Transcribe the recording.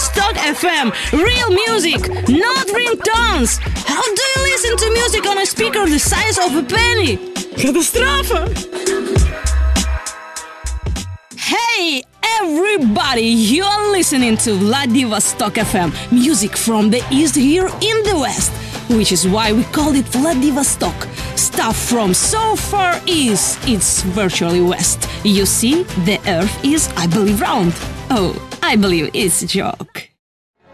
Vladivostok FM. Real music, not ringtones. How do you listen to music on a speaker the size of a penny? Катастрофа! Hey everybody, you are listening to Vladivostok FM. Music from the east here in the west, which is why we call it Vladivostok. Stuff from so far east, it's virtually west. You see, the earth is, I believe, round. Oh, I believe it's a joke.